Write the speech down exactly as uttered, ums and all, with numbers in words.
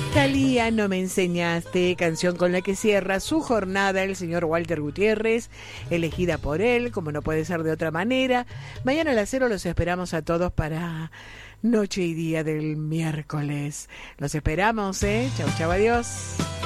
Thalía, No me enseñaste, canción con la que cierra su jornada el señor Walter Gutiérrez, elegida por él, como no puede ser de otra manera. Mañana a las cero los esperamos a todos para noche y día del miércoles. Los esperamos, ¿eh? Chau, chau, adiós.